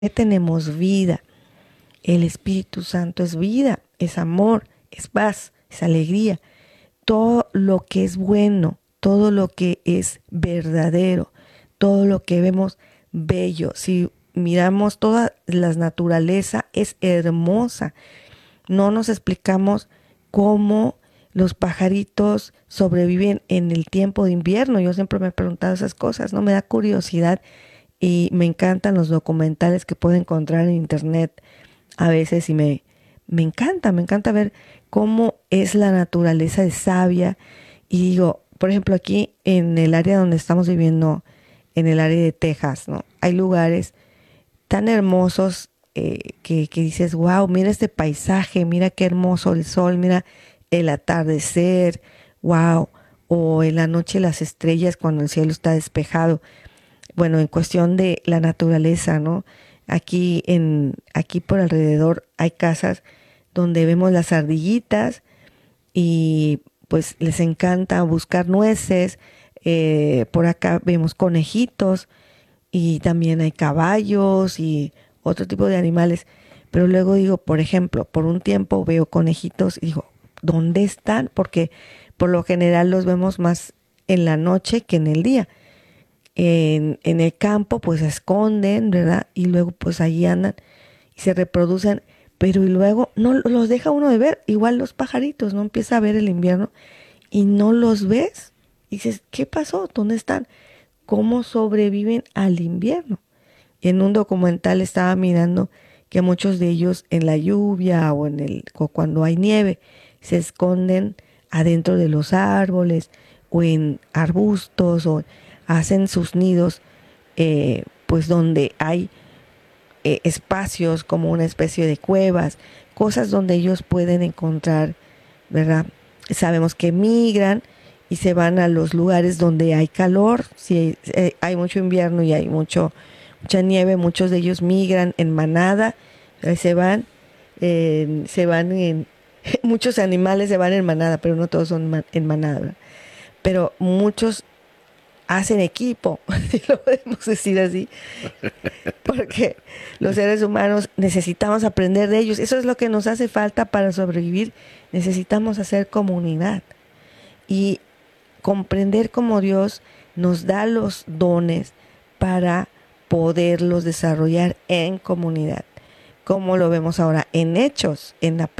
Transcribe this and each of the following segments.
tenemos vida. El Espíritu Santo es vida, es amor, es paz, es alegría. Todo lo que es bueno, todo lo que es verdadero, todo lo que vemos bello. Si miramos toda la naturaleza, es hermosa. No nos explicamos cómo los pajaritos sobreviven en el tiempo de invierno. Yo siempre me he preguntado esas cosas, ¿no? Me da curiosidad y me encantan los documentales que puedo encontrar en internet a veces y me encanta ver cómo es la naturaleza de sabia. Y digo, por ejemplo, aquí en el área donde estamos viviendo, en el área de Texas, ¿no? Hay lugares tan hermosos que dices, wow, mira este paisaje, mira qué hermoso el sol, mira el atardecer, wow, o en la noche las estrellas cuando el cielo está despejado. Bueno, en cuestión de la naturaleza, ¿no? Aquí por alrededor hay casas donde vemos las ardillitas y pues les encanta buscar nueces. Por acá vemos conejitos y también hay caballos y otro tipo de animales. Pero luego digo, por ejemplo, por un tiempo veo conejitos y digo, ¿dónde están? Porque por lo general los vemos más en la noche que en el día. En el campo pues se esconden, ¿verdad? Y luego pues allí andan y se reproducen, pero y luego no los deja uno de ver, igual los pajaritos, ¿no? Empieza a ver el invierno y no los ves. Y dices, ¿qué pasó? ¿Dónde están? ¿Cómo sobreviven al invierno? En un documental estaba mirando que muchos de ellos en la lluvia o cuando hay nieve se esconden adentro de los árboles o en arbustos o hacen sus nidos pues donde hay espacios como una especie de cuevas, cosas donde ellos pueden encontrar, ¿verdad? Sabemos que migran y se van a los lugares donde hay calor. Si hay mucho invierno y hay mucha nieve, muchos de ellos migran en manada, se van en, muchos animales se van en manada, pero no todos son en manada, ¿verdad? Pero muchos hacen equipo, si lo podemos decir así, porque los seres humanos necesitamos aprender de ellos. Eso es lo que nos hace falta para sobrevivir. Necesitamos hacer comunidad y comprender cómo Dios nos da los dones para poderlos desarrollar en comunidad. Como lo vemos ahora en Hechos, en la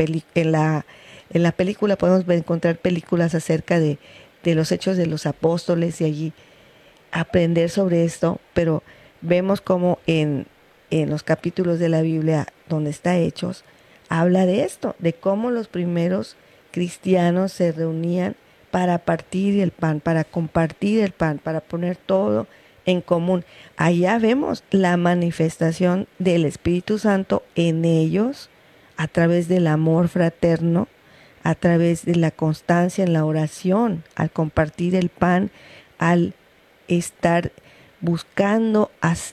película podemos encontrar películas acerca de los hechos de los apóstoles y allí aprender sobre esto, pero vemos como en los capítulos de la Biblia donde está Hechos, habla de esto, de cómo los primeros cristianos se reunían para partir el pan, para compartir el pan, para poner todo en común. Allá vemos la manifestación del Espíritu Santo en ellos a través del amor fraterno, a través de la constancia en la oración, al compartir el pan, al estar buscando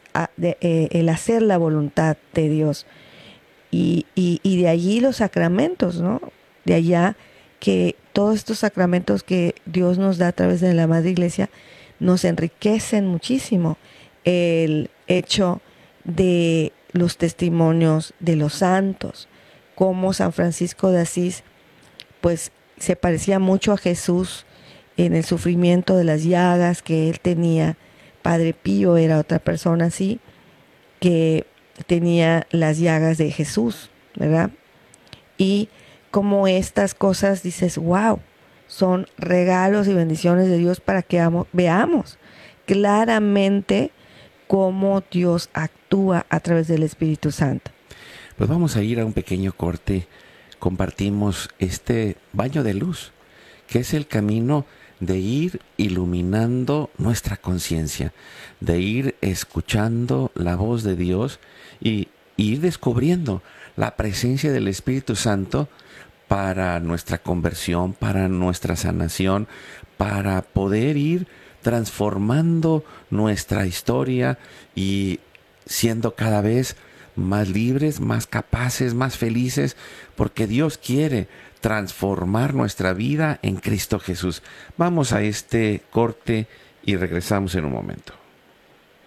el hacer la voluntad de Dios. Y de allí los sacramentos, ¿no? De allá que todos estos sacramentos que Dios nos da a través de la Madre Iglesia nos enriquecen muchísimo. El hecho de los testimonios de los santos, como San Francisco de Asís, pues se parecía mucho a Jesús en el sufrimiento de las llagas que él tenía. Padre Pío era otra persona así, que tenía las llagas de Jesús, ¿verdad? Y como estas cosas dices, wow, son regalos y bendiciones de Dios para que veamos claramente cómo Dios actúa a través del Espíritu Santo. Pues vamos a ir a un pequeño corte. Compartimos este baño de luz, que es el camino de ir iluminando nuestra conciencia, de ir escuchando la voz de Dios y ir descubriendo la presencia del Espíritu Santo para nuestra conversión, para nuestra sanación, para poder ir transformando nuestra historia y siendo cada vez más libres, más capaces, más felices, porque Dios quiere transformar nuestra vida en Cristo Jesús. Vamos a este corte y regresamos en un momento.